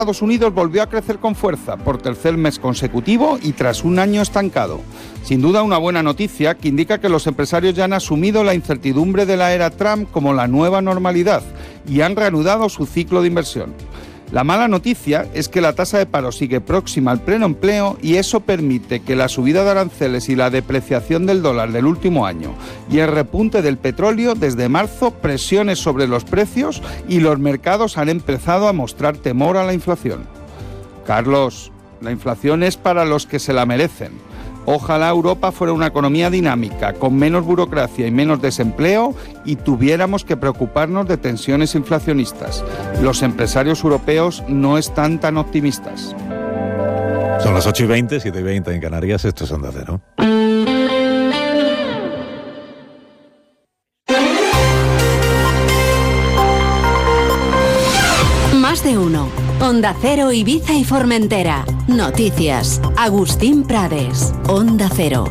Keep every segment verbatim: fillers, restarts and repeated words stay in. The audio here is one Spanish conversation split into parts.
Estados Unidos volvió a crecer con fuerza por tercer mes consecutivo y tras un año estancado. Sin duda una buena noticia que indica que los empresarios ya han asumido la incertidumbre de la era Trump como la nueva normalidad y han reanudado su ciclo de inversión. La mala noticia es que la tasa de paro sigue próxima al pleno empleo y eso permite que la subida de aranceles y la depreciación del dólar del último año y el repunte del petróleo desde marzo presione sobre los precios y los mercados han empezado a mostrar temor a la inflación. Carlos, la inflación es para los que se la merecen. Ojalá Europa fuera una economía dinámica, con menos burocracia y menos desempleo y tuviéramos que preocuparnos de tensiones inflacionistas. Los empresarios europeos no están tan optimistas. Son las ocho y veinte, siete y veinte en Canarias, esto es Onda Cero. Más de uno. Onda Cero, Ibiza y Formentera. Noticias. Agustín Prades. Onda Cero.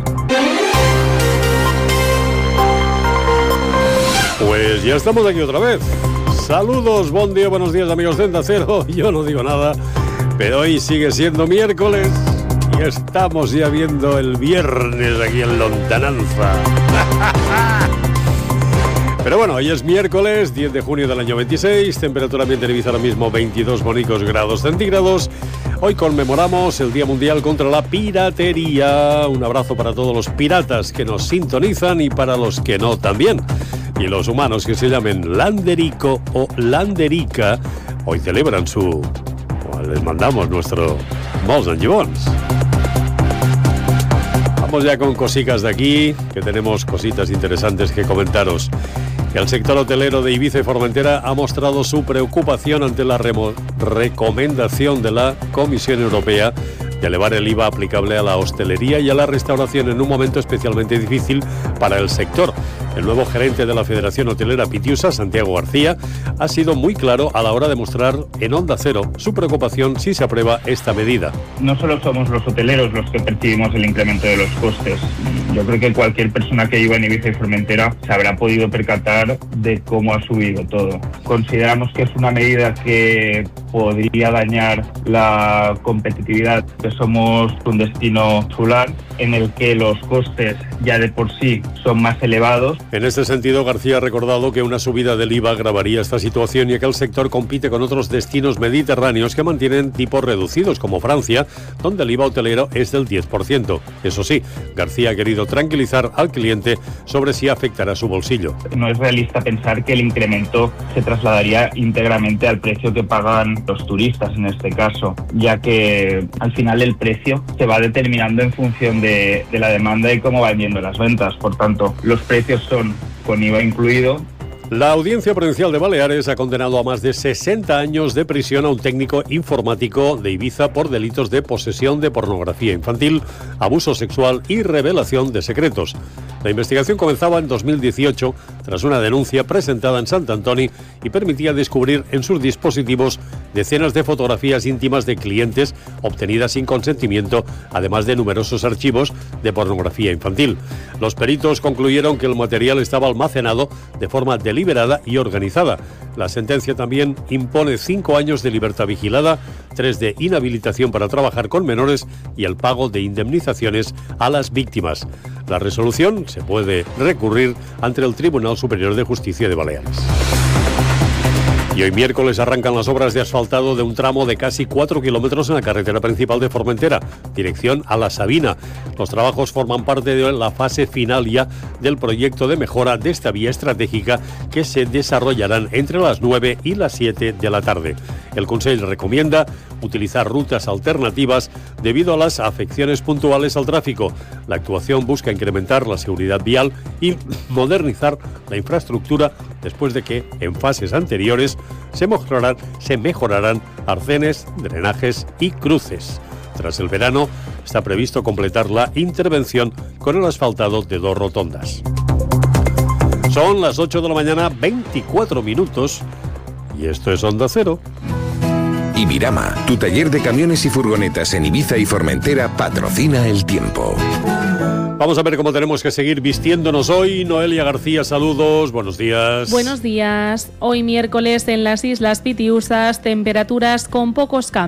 Pues ya estamos aquí otra vez. Saludos, buen día, buenos días amigos de Onda Cero. Yo no digo nada, pero hoy sigue siendo miércoles y estamos ya viendo el viernes aquí en Lontananza. Pero bueno, hoy es miércoles, diez de junio del año veintiséis, temperatura ambiente en Ibiza ahora mismo veintidós bonicos grados centígrados. Hoy conmemoramos el Día Mundial contra la Piratería. Un abrazo para todos los piratas que nos sintonizan y para los que no también. Y los humanos que se llamen Landerico o Landerica, hoy celebran su... Pues les mandamos nuestro Molts and Gibons. Vamos ya con cositas de aquí, que tenemos cositas interesantes que comentaros. El sector hotelero de Ibiza y Formentera ha mostrado su preocupación ante la remo- recomendación de la Comisión Europea de elevar el I V A aplicable a la hostelería y a la restauración en un momento especialmente difícil para el sector. El nuevo gerente de la Federación Hotelera Pitiusa, Santiago García, ha sido muy claro a la hora de mostrar en Onda Cero su preocupación si se aprueba esta medida. No solo somos los hoteleros los que percibimos el incremento de los costes. Yo creo que cualquier persona que viva en Ibiza y Formentera se habrá podido percatar de cómo ha subido todo. Consideramos que es una medida que podría dañar la competitividad, que somos un destino insular en el que los costes ya de por sí son más elevados. En este sentido, García ha recordado que una subida del I V A agravaría esta situación, ya que el sector compite con otros destinos mediterráneos que mantienen tipos reducidos, como Francia, donde el I V A hotelero es del diez por ciento. Eso sí, García ha querido tranquilizar al cliente sobre si afectará su bolsillo. No es realista pensar que el incremento se trasladaría íntegramente al precio que pagan los turistas en este caso, ya que al final el precio se va determinando en función de, de la demanda y cómo van yendo las ventas. Por tanto, los precios son con I V A incluido. La Audiencia Provincial de Baleares ha condenado a más de sesenta años de prisión a un técnico informático de Ibiza por delitos de posesión de pornografía infantil, abuso sexual y revelación de secretos. La investigación comenzaba en dos mil dieciocho tras una denuncia presentada en Sant Antoni y permitía descubrir en sus dispositivos decenas de fotografías íntimas de clientes obtenidas sin consentimiento, además de numerosos archivos de pornografía infantil. Los peritos concluyeron que el material estaba almacenado de forma deliberada y organizada. La sentencia también impone cinco años de libertad vigilada, tres de inhabilitación para trabajar con menores y el pago de indemnizaciones a las víctimas. La resolución se puede recurrir ante el Tribunal Superior de Justicia de Baleares. Y hoy miércoles arrancan las obras de asfaltado de un tramo de casi cuatro kilómetros en la carretera principal de Formentera, dirección a La Sabina. Los trabajos forman parte de la fase final ya del proyecto de mejora de esta vía estratégica que se desarrollarán entre las nueve y las siete de la tarde. El Consell recomienda utilizar rutas alternativas debido a las afecciones puntuales al tráfico. La actuación busca incrementar la seguridad vial y modernizar la infraestructura después de que en fases anteriores se mejorarán, se mejorarán arcenes, drenajes y cruces. Tras el verano está previsto completar la intervención con el asfaltado de dos rotondas. Son las ocho de la mañana, veinticuatro minutos, y esto es Onda Cero. Ibirama, tu taller de camiones y furgonetas en Ibiza y Formentera, patrocina el tiempo. Vamos a ver cómo tenemos que seguir vistiéndonos hoy. Noelia García, saludos, buenos días. Buenos días. Hoy miércoles en las Islas Pitiusas, temperaturas con pocos cambios.